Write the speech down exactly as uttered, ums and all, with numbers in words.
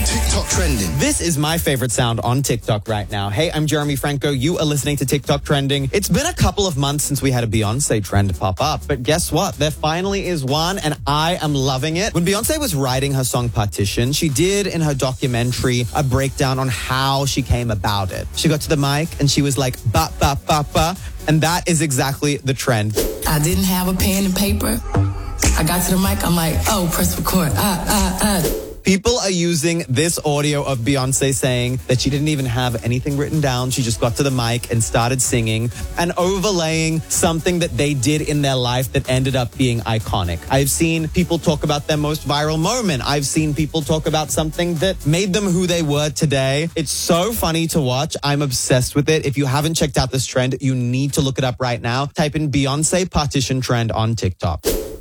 TikTok trending. This is my favorite sound on TikTok right now. Hey, I'm Jeremy Franco. You are listening to TikTok Trending. It's been a couple of months since we had a Beyonce trend pop up, but guess what? There finally is one, and I am loving it. When Beyonce was writing her song Partition, she did in her documentary a breakdown on how she came about it. She got to the mic and she was like, ba, ba, ba, ba. And that is exactly the trend. I didn't have a pen and paper. I got to the mic, I'm like, oh, press record. Ah, ah, ah. People are using this audio of Beyonce saying that she didn't even have anything written down. She just got to the mic and started singing and overlaying something that they did in their life that ended up being iconic. I've seen people talk about their most viral moment. I've seen people talk about something that made them who they were today. It's so funny to watch. I'm obsessed with it. If you haven't checked out this trend, you need to look it up right now. Type in Beyonce Partition trend on TikTok.